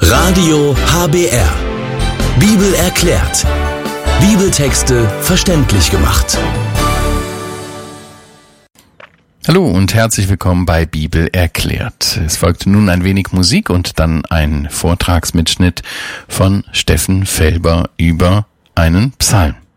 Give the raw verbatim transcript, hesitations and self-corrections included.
Radio H B R. Bibel erklärt. Bibeltexte verständlich gemacht. Hallo und herzlich willkommen bei Bibel erklärt. Es folgte nun ein wenig Musik und dann ein Vortragsmitschnitt von Steffen Felber über einen Psalm.